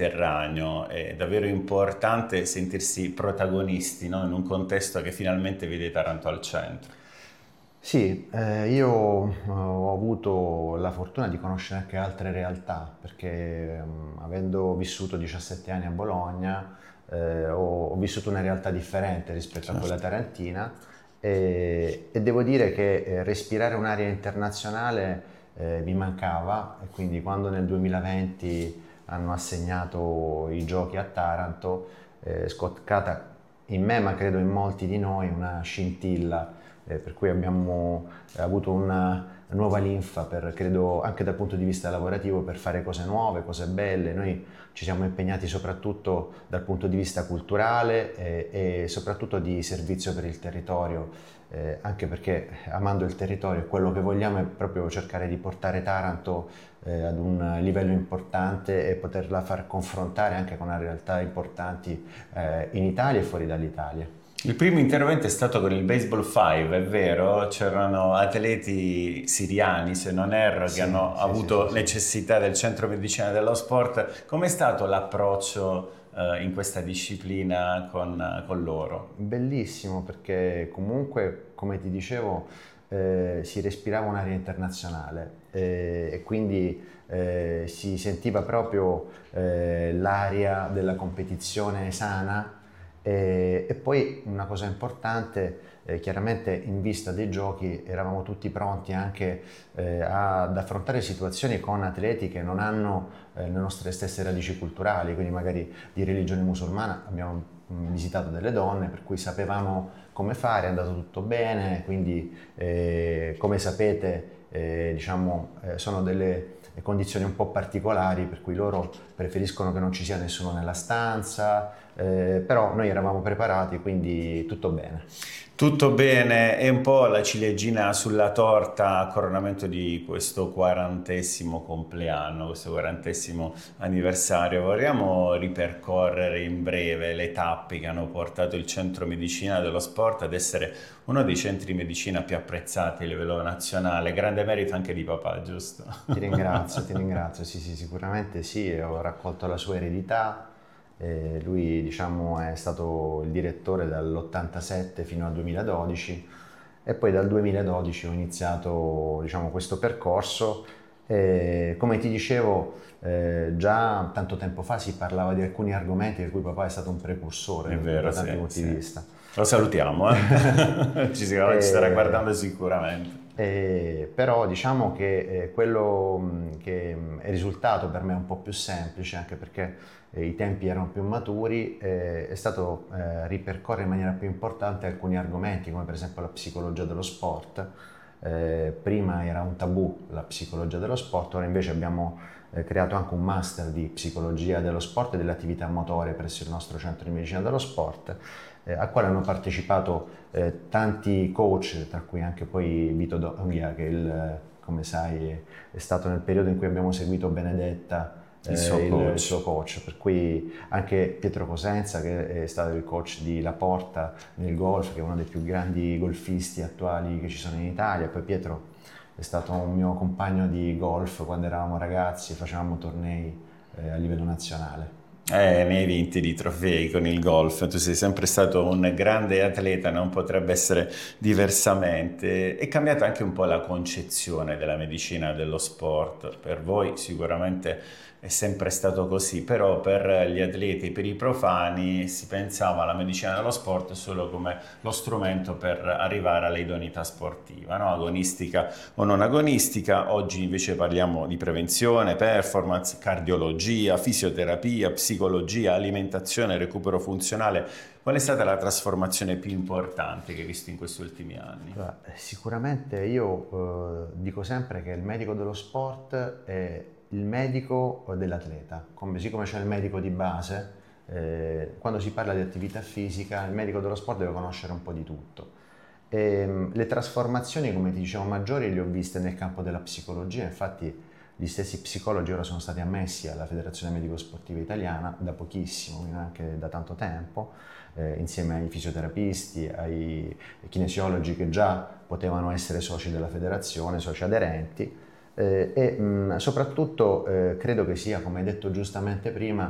Mediterraneo è davvero importante sentirsi protagonisti, no? In un contesto che finalmente vede Taranto al centro. Sì, io ho avuto la fortuna di conoscere anche altre realtà, perché avendo vissuto 17 anni a Bologna, ho vissuto una realtà differente rispetto a quella Certo. tarantina e devo dire che respirare un'aria internazionale mi mancava e quindi quando nel 2020 hanno assegnato i giochi a Taranto è scoccata in me, ma credo in molti di noi, una scintilla per cui abbiamo avuto una nuova linfa per, credo, anche dal punto di vista lavorativo per fare cose nuove, cose belle. Noi ci siamo impegnati soprattutto dal punto di vista culturale e soprattutto di servizio per il territorio, anche perché amando il territorio quello che vogliamo è proprio cercare di portare Taranto ad un livello importante e poterla far confrontare anche con realtà importanti in Italia e fuori dall'Italia. Il primo intervento è stato con il Baseball 5, è vero? C'erano atleti siriani, se non erro, che Sì, hanno sì, sì, sì, avuto sì. necessità del centro medicina dello sport. Com'è stato l'approccio in questa disciplina con loro? Bellissimo perché comunque, come ti dicevo, si respirava un'aria internazionale e quindi si sentiva proprio l'aria della competizione sana e poi una cosa importante, chiaramente in vista dei giochi eravamo tutti pronti anche ad affrontare situazioni con atleti che non hanno le nostre stesse radici culturali, quindi magari di religione musulmana abbiamo visitato delle donne per cui sapevamo come fare, è andato tutto bene, quindi come sapete sono delle condizioni un po' particolari per cui loro preferiscono che non ci sia nessuno nella stanza, però noi eravamo preparati, quindi tutto bene. Tutto bene, è un po' la ciliegina sulla torta a coronamento di questo 40° compleanno, questo 40° anniversario. Vorremmo ripercorrere in breve le tappe che hanno portato il centro medicina dello sport ad essere uno dei centri medicina più apprezzati a livello nazionale. Grande merito anche di papà, giusto? Ti ringrazio, sì, sì, sicuramente sì, ho raccolto la sua eredità. Lui, diciamo, è stato il direttore dall'87 fino al 2012 e poi dal 2012 ho iniziato, diciamo, questo percorso. Come ti dicevo, già tanto tempo fa si parlava di alcuni argomenti di cui papà è stato un È precursore vero, da sì, tanti punti sì. di vista. Lo salutiamo, ci starà Eh, guardando sicuramente. Però diciamo che quello che è risultato per me un po' più semplice, anche perché i tempi erano più maturi, è stato ripercorrere in maniera più importante alcuni argomenti, come per esempio la psicologia dello sport. Prima era un tabù la psicologia dello sport, ora invece abbiamo creato anche un master di psicologia dello sport e delle attività motorie presso il nostro centro di medicina dello sport, al quale hanno partecipato tanti coach, tra cui anche poi Vito Donghia, che come sai è stato nel periodo in cui abbiamo seguito Benedetta, Il suo il coach. suo coach, per cui anche Pietro Cosenza, che è stato il coach di Laporta nel golf, che è uno dei più grandi golfisti attuali che ci sono in Italia. Poi Pietro è stato un mio compagno di golf quando eravamo ragazzi e facevamo tornei a livello nazionale. Ne hai vinti di trofei con il golf, tu sei sempre stato un grande atleta, non potrebbe essere diversamente. È cambiata anche un po' la concezione della medicina dello sport, per voi sicuramente è sempre stato così, però per gli atleti, per i profani si pensava alla medicina dello sport solo come lo strumento per arrivare all'idoneità sportiva, no? Agonistica o non agonistica. Oggi invece parliamo di prevenzione, performance, cardiologia, fisioterapia, psicologia, alimentazione, recupero funzionale. Qual è stata la trasformazione più importante che hai visto in questi ultimi anni? Allora, sicuramente io dico sempre che il medico dello sport è il medico dell'atleta, così come c'è il medico di base, quando si parla di attività fisica il medico dello sport deve conoscere un po' di tutto. Le trasformazioni, come ti dicevo, maggiori le ho viste nel campo della psicologia, infatti gli stessi psicologi ora sono stati ammessi alla Federazione Medico Sportiva Italiana da pochissimo, quindi neanche da tanto tempo, insieme ai fisioterapisti, ai kinesiologi che già potevano essere soci della federazione, soci aderenti, soprattutto credo che sia, come hai detto giustamente prima,